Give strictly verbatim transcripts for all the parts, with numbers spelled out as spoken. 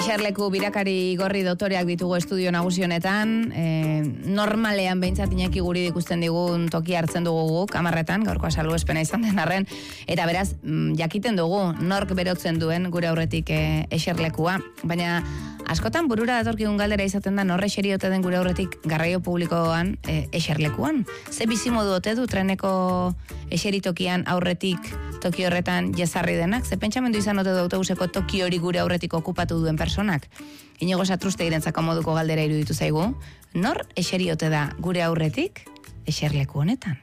Eserleku birakari gorri dotoreak ditugu estudio nagusi honetan, e, normalean behintzat Iñaki guri ikusten digun toki hartzen dugu guk, amarretan, gaurkoa salbuespena izan den arren, eta beraz, mm, jakiten dugu, nork berotzen duen gure aurretik e, eserlekua, baina askotan burura datorkigun galdera izaten da, norre eseriote den gure aurretik garraio publikoan e, eserlekuan. Ze bizimodu ote du treneko eseritokian aurretik toki horretan jezarri denak? Ze pentsamendu izan ote du autobuseko toki hori gure aurretik okupatu duen personak? Inigo Satruste irentzako moduko galdera iruditu zaigu. Nor eseriote da gure aurretik eserleku honetan?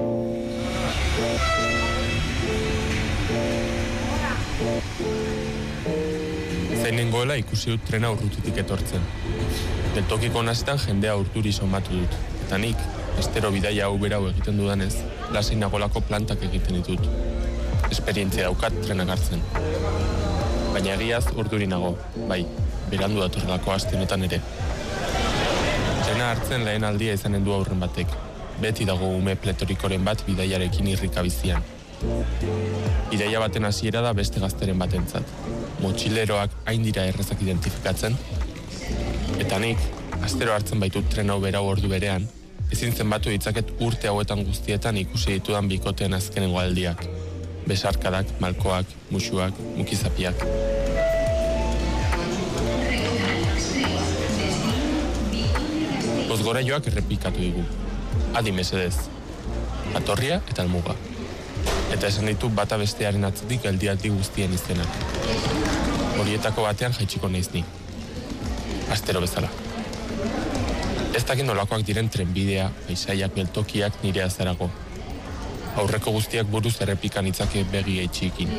Zainen goela ikusi dut trena urrutitik etortzen. Geltokiko naztan jendea urturi somatu dut. Eta nik, estero bidaia hau berau egiten dudanez, lasai nagolako plantak egiten ditut. Esperientzia daukat trenak hartzen. Baina egiaz urduri nago, bai, berandu datorrelako astenetan ere. Trena hartzen lehen aldia izanen du aurren batek. Beti dago ume pletorikoren bat bidaiarekin irrikabizian. Bidaia baten hasiera da beste gazteren batentzat. Motxileroak hain dira errezak identifikatzen. Eta nik, astero hartzen baitut tren hau berau ordu berean, ezin zenbatu ditzaket urte hauetan guztietan ikusi ditudan bikoteen azkenengo aldiak. Besarkadak, malkoak, musuak, mukizapiak. Bozgora joak errepikatu digu. Adi mesedez. Jatorria eta helmuga. Eta esan ditu bata bestearen atzetik geldialdi guztien izenak. Horietako batean jaitsiko naiz ni. Astero bezala. Ez dakit nolakoak diren trenbidea, paisaiak, geltokiak nire azarago. Aurreko guztiak buruz errepikan itzake begi eitxikin.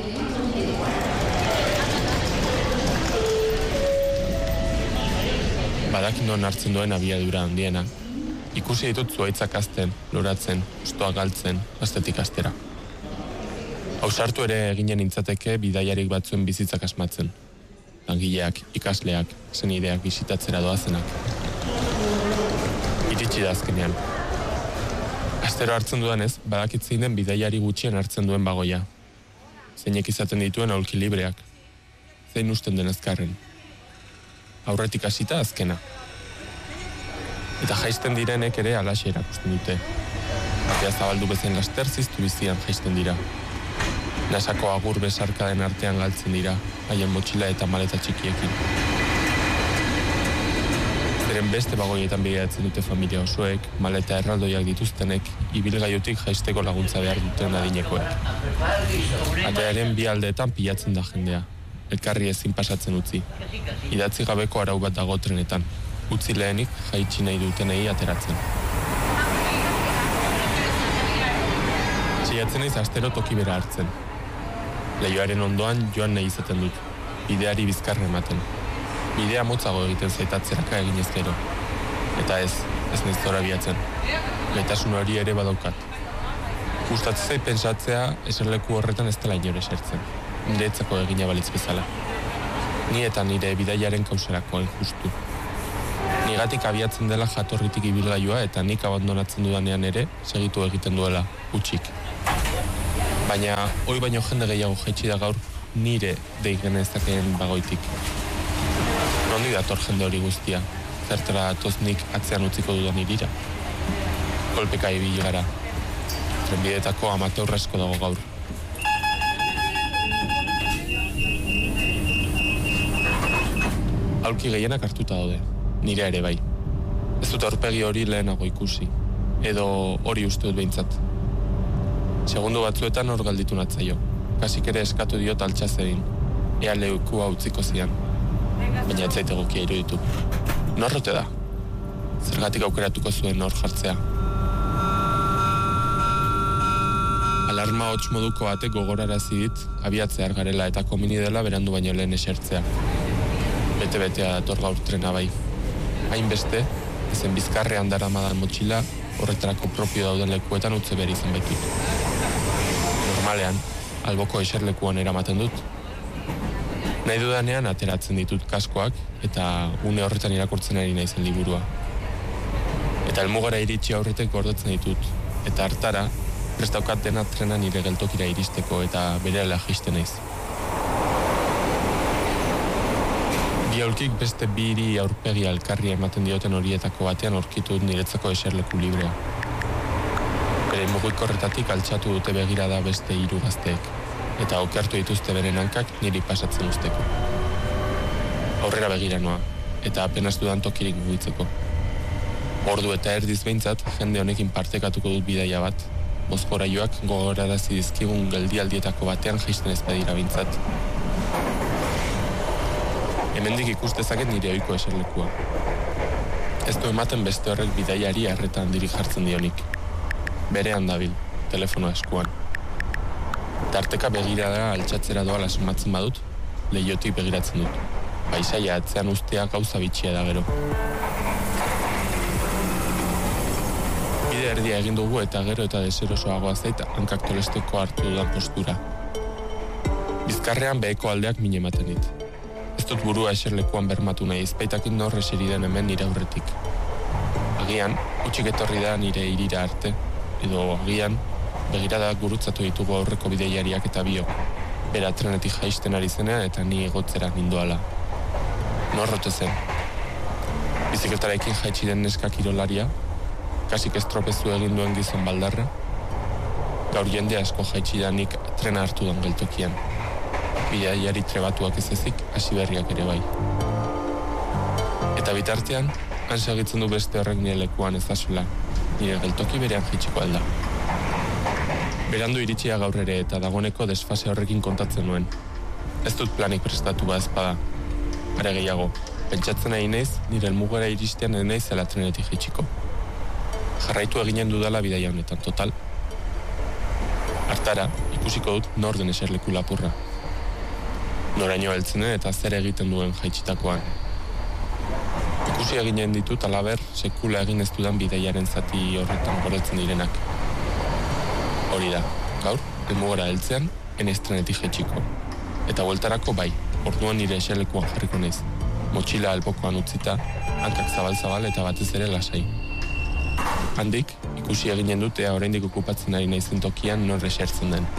Badakin non hartzen duen abiadura handiena. Ikusi ditut zuaitzak azten, loratzen, ustoak galtzen, astetik astera. Ausartu ere eginen intzateke bidaiarik batzuen bizitzak asmatzen. Langileak, ikasleak, senideak bisitatzera doazenak. Iritsi da azkenean. Astero hartzen dudanez, badakitzein den bidaiari gutxien hartzen duen bagoia. Zeinek izaten dituen aulki libreak. Zein usten den azkarren. Aurretik hasita azkena. Eta jaisten direnek ere alaxe erakusten dute. Atea zabaldu bezain laster ziztu bizian jaisten dira. Nasako agur besarkaden artean galtzen dira, haien motxila eta maleta txikiekin. Zeren beste bagoietan begiratzen dute familia osoek, maleta erraldoiak dituztenek, ibilgailutik jaisteko laguntza behar duten adinekoek. Atearen bi aldeetan pilatzen da jendea, elkarri ezin pasatzen utzi. Idatzi gabeko arau bat dago trenetan, utzi lehenik jaitsi nahi dutenei ateratzen. Txiatzen naiz astero toki bera hartzen. Leioaren ondoan joan nahi izaten dut, bideari bizkarra ematen. Bidea motzago egiten zaitatzeraka egin ezkero. Eta ez, ez naiz zora biatzen. Gaitasun hori ere badaukat. Gustatzen zait pentsatzea eserleku horretan ez dela inor esertzen. Niretzako egina balitz bezala. Ni eta nire bidaiaren kauserakoan justu. Nigatik abiatzen dela jatorritik ibilgailua eta nik abandonatzen dudanean ere segitu egiten duela, utxik. Baina, hoi baino jende gehiago jaitsi da gaur nire deik genezakeen bagoitik. Nondi dator jende hori guztia, zertara datoz nik atzean utziko dudan irira. Kolpeka ibili gara. Trenbidetako amateurrezko dago gaur. Aulki gehienak hartuta daude, nire ere bai. Ez dut aurpegi hori lehenago ikusi, edo hori uste dut behintzat. Segundu batzuetan hor galditu natzaio. Kasik ere eskatu diot altxazedin. Ea leukua utziko zian. Baina ez zait egokia iruditu. Norrote da? Zergatik aukeratuko zuen hor jartzea. Alarma hots moduko batek gogorarazi dit, abiatzear garela eta komini dela berandu baino lehen esertzea. Bete-betea dator gaur trena bai. Hainbeste, ezen bizkarrean daramadan motxila, horretarako propio dauden lekuetan utze behar izan baitut. Normalean, alboko eserlekuan eramaten dut. Nahi dudanean ateratzen ditut kaskoak eta une horretan irakurtzen ari naizen liburua. Eta helmugara iritsi aurretek gordetzen ditut. Eta hartara, prestaukat dena trena nire geltokira iristeko eta berehala jaisten naiz. Bi aulkik beste biri aurpegi alkarri ematen dioten horietako batean aurkitu dut niretzako eserleku librea. Bere mugikorretatik altxatu dute begirada beste hiru gazteek, eta okertu dituzte beren hankak niri pasatzen usteko. Aurrera begira noa, eta apenas dudan tokirik mugitzeko. Ordu eta erdiz behintzat, jende honekin partekatuko dut bidaia bat, bozgorailuak gogorarazi dizkigun geldialdietako batean jaisten ez badira behintzat. Hemendik ikustezaket nire ohiko eserlekua. Ez du ematen beste horrek bidaiari arreta handirik jartzen dionik. Berean dabil, telefono eskuan. Tarteka begirada altxatzera doala sumatzen badut, lehiotik begiratzen dut. Paisaia atzean ustea gauza bitxia da gero. Bide erdia egin dugu eta gero eta deserosoagoa zait hankak tolesteko hartu dudan postura. Bizkarrean beheko aldeak min ematen dit. Ez dut burua eserlekuan bermatu nahi, ezpaitakin nor eseri den hemen nire aurretik. Agian, utxik etorri da nire irira arte, edo agian, begirada gurutzatu ditugu aurreko bideiariak eta bio, bera trenetik jaisten ari zenean eta ni egotzera nindoala. Norrote zen. Bizikletarekin jaitsi den neska kirolaria, kasik estropezu egin duen gizon baldarra, gaur jende asko jaitsi da nik trena hartu den geltokian. Bidaiari trebatuak ez ezik, hasi berriak ere bai. Eta bitartean, han segitzen du beste horrek nire lekuan ez azula, nire geltoki berean jaitsiko alda. Berandu iritsia gaur ere eta dagoneko desfase horrekin kontatzen nuen. Ez dut planik prestatu ba ezpada. Are gehiago, pentsatzen nahi naiz, nire helmugara iristean ez naiz zela trenetik jaitsiko. Jarraitu eginen dudala bidaia honetan, total. Hartara, ikusiko dut nor den eserleku lapurra. Noraino heltzenen eta zer egiten duen jaitsitakoan. Ikusi eginen ditut alaber sekula egin ez dudan bidaiaren zati horretan gorotzen direnak. Hori da, gaur, helmugara heltzean, enez trenetik jaitsiko. Eta bueltarako bai, orduan nire eserlekuan jarriko naiz. Motxila albokoan utzita, hankak zabal-zabal eta batez ere lasai. Handik, ikusi eginen dute oraindik okupatzen ari naizen tokian nor esertzen den.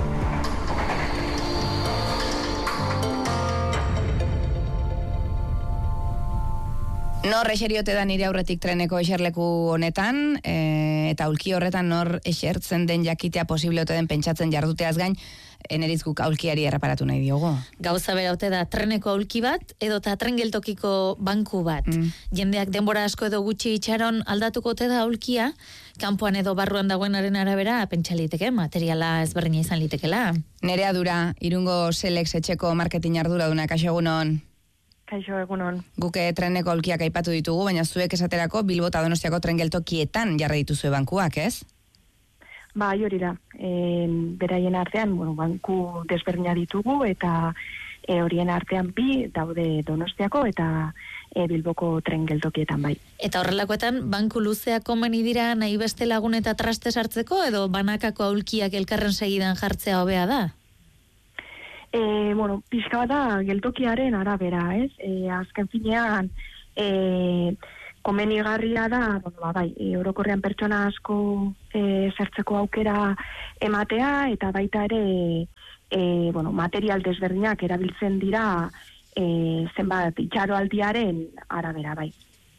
Nor eseriote da nire aurretik treneko eserleku honetan, e, eta aulki horretan nor esertzen den jakitea posible ote den pentsatzen jarduteaz gain, eneriz guk aulkiari erreparatu nahi diogo. Gauza bera ote da treneko aulki bat, edo ta tren geltokiko banku bat. Mm. Jendeak denbora asko edo gutxi itxaron aldatuko ote da aulkia, kanpoan edo barruan dagoenaren arabera pentsa liteke, materiala ezberdina izan litekela. Nerea Dura, Irungo Selex etxeko marketing arduraduna, kaixo egunon. Kaixo egunon. Guke treneko aulkiak aipatu ditugu, baina zuek esaterako Bilbo eta Donostiako tren geltokietan jarri dituzue bankuak, ez? Ba, hori da. E, beraien artean, bueno, banku desberdina ditugu eta e, horien artean bi daude Donostiako eta e, Bilboko tren geltokietan bai. Eta horrelakoetan, banku luzeak komeni dira nahi beste lagun eta traste sartzeko edo banakako aulkiak elkarren segidan jartzea hobea da? E, bueno, pixka da geltokiaren arabera, ez? E, azken finean, e, komenigarria da, bueno, ba, bai, e, orokorrean pertsona asko e, zertzeko aukera ematea, eta baita ere, e, bueno, material desberdinak erabiltzen dira e, zenbat itxaroaldiaren arabera, bai.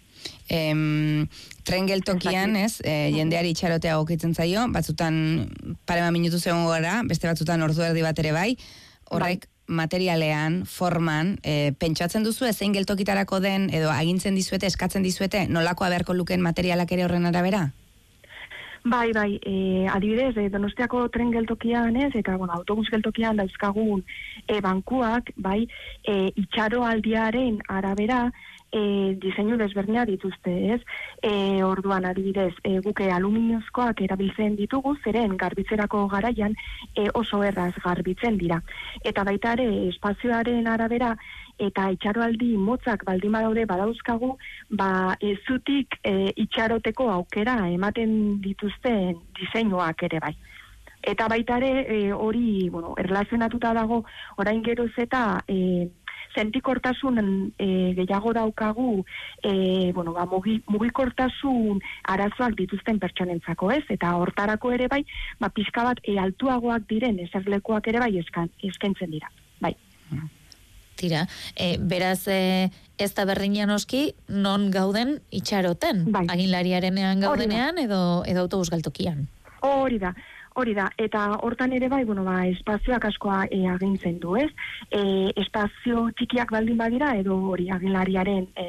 Em, tren geltokian, ez, e, jendeari itxarotea gokitzen zaio, batzutan parema minutu zegoen gara, beste batzutan ordu erdi bat ere bai, horrek materialean, forman, e, pentsatzen duzu zein geltokitarako den, edo agintzen dizuete, eskatzen dizuete, nolakoa beharko lukeen materialak ere horren arabera? Bai, bai, e, adibidez, e, Donostiako tren geltokian ez, eta bueno, autobus geltokian dauzkagun e, bankuak, bai, e, itxaroaldiaren arabera, E, diseinu desberdina dituzte, ez? E, orduan adibidez, e, guke aluminiozkoak erabiltzen ditugu, zeren garbitzerako garaian e, oso erraz garbitzen dira. Eta baita ere espazioaren arabera eta itxaroaldi motzak baldin badaude badauzkagu, ba ez zutik e, itxaroteko aukera ematen dituzten diseinuak ere bai. Eta baita ere hori, e, bueno, erlazionatuta dago orain geroz eta e, sentikortasun e, gehiago daukagu, e, bueno, ba, mugi, mugikortasun arazoak dituzten pertsonentzako, ez? Eta hortarako ere bai, ba, pixka bat e, altuagoak diren eserlekuak ere bai eskan, eskentzen dira, bai. Tira, e, beraz e, ez da berdina noski non gauden itxaroten, bai. Aginlariarenean gaudenean edo, edo autobus galtokian. Hori da. Hori da, eta hortan ere bai, bueno, ba, espazioak askoa e, agintzen du, ez? E, espazio txikiak baldin badira, edo hori aginlariaren e,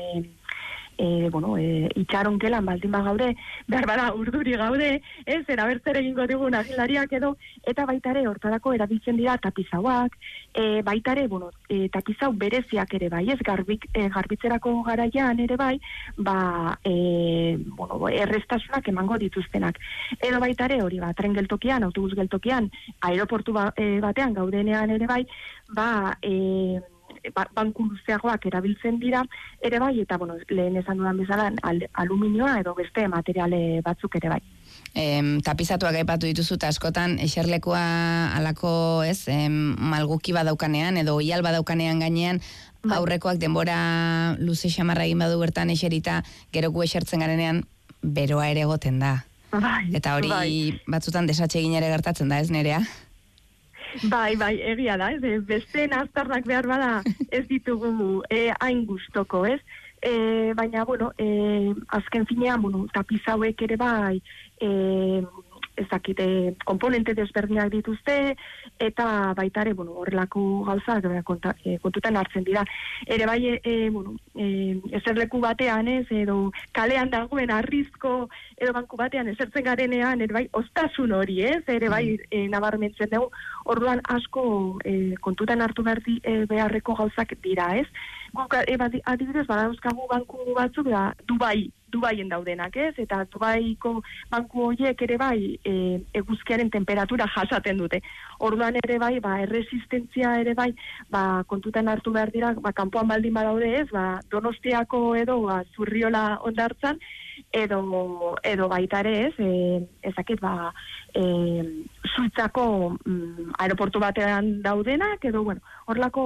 e, bueno, e, itxaron gelan baldin bagaude, behar bada urduri gaude, ez, erabertzer egingo digun agilariak edo, eta baitare hortarako erabiltzen dira tapizauak, e, baitare, bueno, e, tapizau bereziak ere bai, ez, garbik, e, garbitzerako garaian ere bai, ba, e, bueno, errestasunak emango dituztenak. Edo baitare hori, ba, tren geltokian, autobus geltokian, aeroportu ba, e, batean gaudenean ere bai, ba, e, ba, banku luzeagoak erabiltzen dira, ere bai, eta bueno, lehen esan dudan bezala al, aluminioa edo beste materiale batzuk ere bai. Em, tapizatuak aipatu dituzu eta askotan eserlekoa alako, ez, em, malguki badaukanean edo oial badaukanean gainean, bai. Aurrekoak denbora luze xamarra egin badu bertan eserita, geroku esertzen garenean beroa ere egoten da. Bai, eta hori bai. batzutan desatsegin ere gertatzen da, ez Nerea? Bai, bai, egia da, ez, beste aztarnak behar bada ez ditugu e, hain gustoko, ez? E, baina, bueno, e, azken finean, bueno, tapizauek ere bai, e, ezakite, komponente desberdinak dituzte, eta baitare, bueno, horrelako gauzak konta, e, kontutan hartzen dira. Ere bai, e, e, bueno, e, eserleku batean, ez, edo kalean dagoen arrizko, edo banku batean esertzen garenean, ere bai, ostasun hori, ez, ere bai, e, nabarmentzen dugu, orduan asko e, kontutan hartu berdi, e, beharreko gauzak dira, ez. Guk, e, adibidez, badauzkagu banku batzuk, da, Dubai, Dubaien daudenak, ez? Eta Dubaiko banku horiek ere bai e, eguzkiaren temperatura jasaten dute. Orduan ere bai, ba, erresistentzia ere bai, ba, kontutan hartu behar dira, ba, kanpoan baldin badaude, ez? Ba, Donostiako edo ba, Zurriola hondartzan, edo, edo baita ere, ez? E, ezakit, ba, e, Suitzako mm, aeroportu batean daudenak, edo, bueno, horlako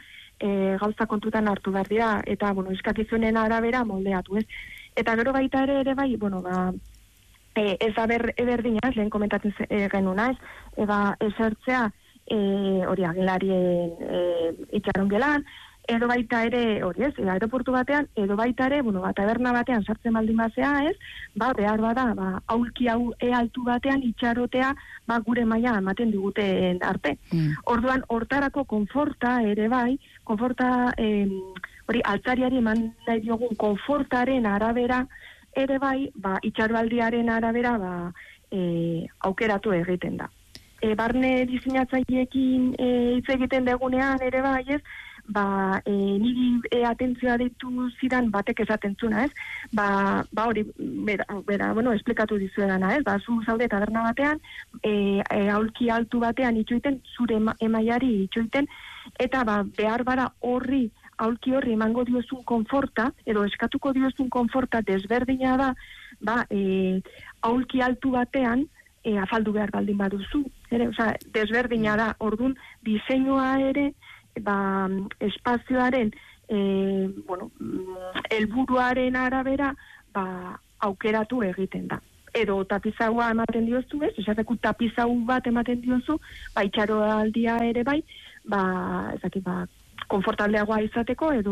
e, gauza kontutan hartu behar dira, eta, bueno, eskakizunen arabera moldeatu, ez? Eta gero baita ere ere bai, bueno, ba, e, ez da ber, eberdina, ez, lehen komentatzen e, genuna, ez, eba esertzea e, hori agilarien e, itxaron gelan, edo baita ere, hori ez, e, aeroportu batean, edo baita ere, bueno, ba, taberna batean sartzen baldin bazea, ez, ba, behar bada, ba, aulki hau e altu batean itxarotea, ba, gure maila ematen diguten arte. Mm. Orduan, hortarako konforta ere bai, konforta, eh, hori, altzariari eman nahi diogun konfortaren arabera, ere bai, ba, itxarbaldiaren arabera, ba, e, aukeratu egiten da. E, barne diseinatzaileekin e, hitz egiten degunean, ere bai, ez, ba, e, niri e, atentzioa ditu zidan batek esaten zuna, ez, ba, ba hori, bera, bera, bueno, esplikatu dizuedana, ez, ba, zu zaude taberna batean, e, e, aulki altu batean itxoiten, zure ema, emaiari itxoiten, eta ba, behar bara horri, aulki horri emango diozun konforta, edo eskatuko diozun konforta desberdina da, ba, e, aulki altu batean, e, afaldu behar baldin baduzu, ere, osea, desberdina da, ordun diseinua ere, ba, espazioaren, e, bueno, helburuaren arabera, ba, aukeratu egiten da. Edo tapizaua ematen diozu, ez, esateko tapizau bat ematen diozu, ba, itxaroaldia ere bai, ba, ezakit, ba, konfortableagoa izateko, edo,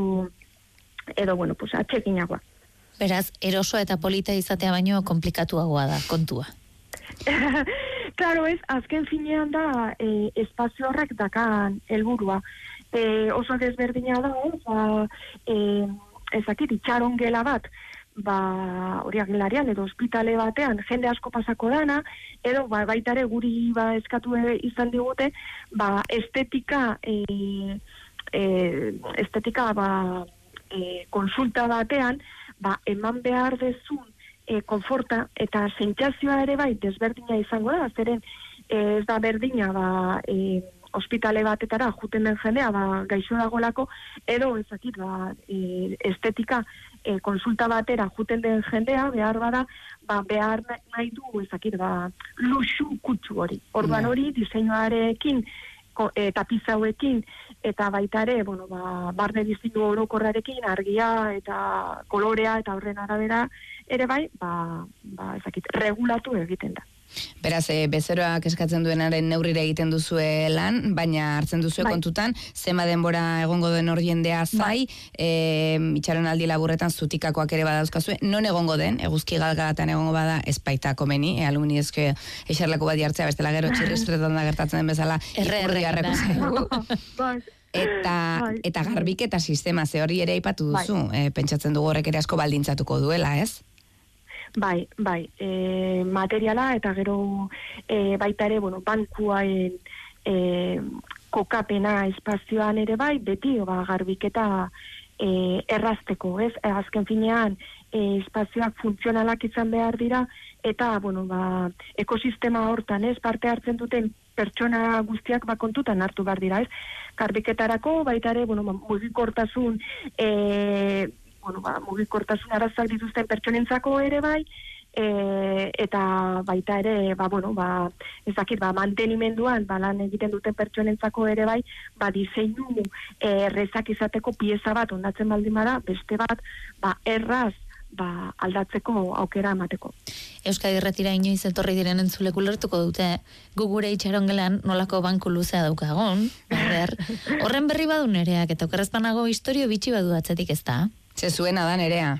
edo bueno, pues, atxekinagoa. Beraz, eroso eta polita izatea baino komplikatuagoa da, kontua. Claro, ez, azken finean da, e, espazio horrek dakan helburua. E, oso desberdina da, ez, ba, e, ezakit, itxaron gela bat, ba, hori agilarian, edo ospitale batean, jende asko pasako dana, edo ba, baitare guri ba, eskatu izan digute, ba, estetika, e, E, estetika ba, e, konsulta batean ba, eman behar dezun e, konforta eta sentsazioa ere bai desberdina izango da, zeren e, ez da berdina ba, e, ospitale batetara juten den jendea ba, gaixo dagolako, edo ezakit ba, e, estetika e, konsulta batera juten den jendea behar bada, ba, behar nahi du ezakit ba, luxu kutsu hori. Orduan hori diseinuarekin, E, tapizauekin, eta baita ere, bueno, ba, barne diseinu orokorrarekin, argia eta kolorea eta horren arabera ere bai, ba, ba, ezakit, regulatu egiten da. Beraz, e, bezeroak eskatzen duenaren neurrire egiten duzue lan, baina hartzen duzue Bai. kontutan, zema denbora egongo den hor jendea zai, e, itxaron aldi laburretan zutikakoak ere badauzkazue, non egongo den, eguzki galgatan egongo bada espaita komeni, e, alumni ezke eserleko bat jartzea, bestela gero txirrestretan da gertatzen den bezala, Erre, erre, ipurdiarreko da. zaigu. Bai. Eta, Bai. eta garbiketa sistema, ze hori ere aipatu duzu, e, pentsatzen dugu horrek ere asko baldintzatuko duela, ez? Bai, bai, e, materiala eta gero e, baita ere, bueno, bankuaen e, kokapena espazioan ere bai, beti ba, garbiketa e, errazteko, ez? E, azken finean, e, espazioak funtzionalak izan behar dira, eta, bueno, ba, ekosistema hortan, ez, parte hartzen duten pertsona guztiak ba, kontutan hartu behar dira, ez? Garbiketarako, baita ere, bueno, mugikortasun, e, bueno, ba, mugikortasun arazoak dituzten pertsonentzako ere bai, e, eta baita ere, ba, bueno, ba, ez dakit, ba, mantenimenduan, ba, lan egiten duten pertsonentzako ere bai, ba, diseinu e, errezak izateko pieza bat ondatzen baldin bada, beste bat, ba, erraz, ba, aldatzeko aukera emateko. Euskadi Irratira inoiz etorri diren entzulek ulertuko dute, gu gure itxaron gelan nolako banku luzea daukagon, ber, horren berri badu Nereak, eta okerrezpanago historio bitxi badu atzetik ez da? Ze zuena da Nerea.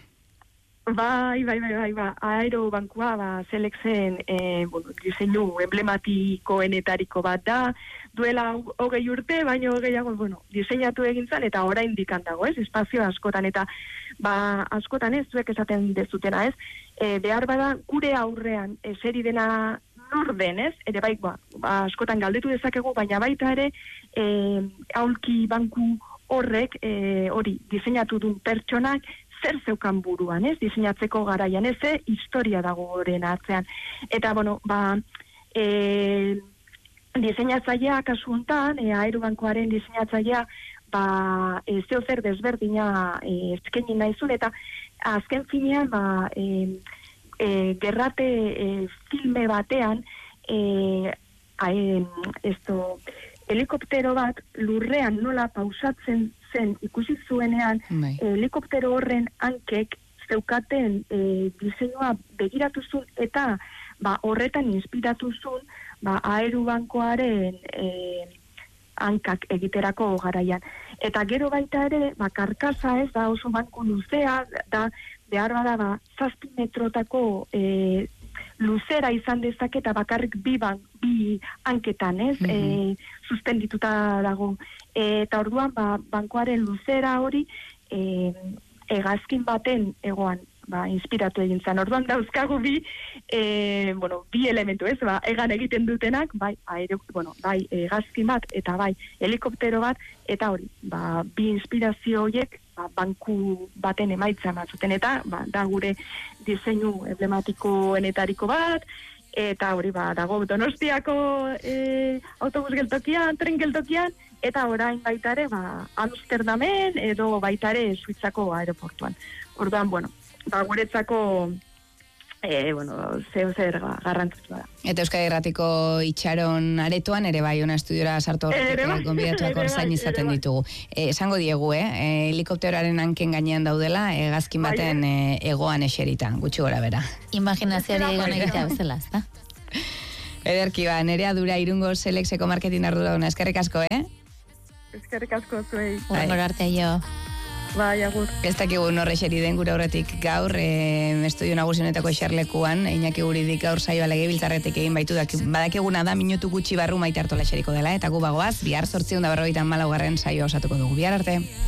Bai, bai, bai, bai, ba, aero bankua, ba, Selexen, e, bueno, diseinu emblematikoenetariko bat da, duela hogei urte, baino gehiago, bueno, diseinatu egintzan, eta orain dikan dago, ez, espazio askotan, eta, ba, askotan ez, zuek esaten dezutena, ez, e, behar bada, gure aurrean, eseri dena nor den, ez, ere bai, ba, ba, askotan galdetu dezakegu, baina baita ere, e, aulki banku horrek, e, hori, diseinatu duen pertsonak, zer zeukan buruan, ez, diseinatzeko garaian, ez, e, historia dago horren atzean. Eta, bueno, ba, e, diseinatzailea kasu hontan, e, aerobankoaren diseinatzailea, ba, e, zeo zer desberdina e, eskaini naizun, eta azken finean, ba, e, e, gerrate e, filme batean, e, e, esto, helikoptero bat lurrean nola pausatzen zen ikusi zuenean, Bai. helikoptero horren hankek zeukaten e, diseinua begiratu zuen eta ba, horretan inspiratu zuen ba, aerobankoaren e, hankak egiterako garaian. Eta gero baita ere, ba, karkasa ez da oso banku luzea, da behar bada ba, zazpi metrotako e, luzera izan dezake eta bakarrik bi, ban, bi hanketan, ez, mm -hmm. e, suspendituta dago. E, eta orduan, ba, bankoaren luzera hori e, hegazkin baten egoan, ba, inspiratu egin zen. Orduan dauzkagu bi, e, bueno, bi elementu, ez, ba, egan egiten dutenak, bai, aero, bueno, bai, hegazkin bat, eta bai, helikoptero bat, eta hori, ba, bi inspirazio horiek, ba, banku baten emaitza matzuten, eta, ba, da gure diseinu emblematikoenetariko bat, eta hori, ba, dago Donostiako e, autobus geltokian, tren geltokian, eta orain baita ere, ba, Amsterdamen, edo baita ere Suitzako aeroportuan. Orduan, bueno, ba, guretzako, e, bueno, zeo zer garrantzitsua da. Eta Euskadi Irratiko itxaron aretoan, ere bai, ona estudiora sartu horretik, gonbidatuak hor zain izaten ditugu. E, esango diegu, eh? E, helikopteroaren hanken gainean daudela, egazkin baten e, egoan eserita, gutxi gora bera. Imaginazioari egon egitea bezala, ez da? Ederki ba, Nerea Dura Irungo Selexeko marketing arduraduna, eskerrik asko, eh? Eskerrik asko zuei. Urrengor arte jo. Bai, agur. Ez dakigu norre eseri den gure horretik gaur, e, estudio nagusionetako eserlekuan, Iñaki Guridik gaur saioa legebiltzarretik egin baitu, badakiguna da minutu gutxi barru Maite Artola eseriko dela, eta gu bagoaz, bihar zortziehun eta berrogeita hamalaugarren saioa osatuko dugu. Bihar arte.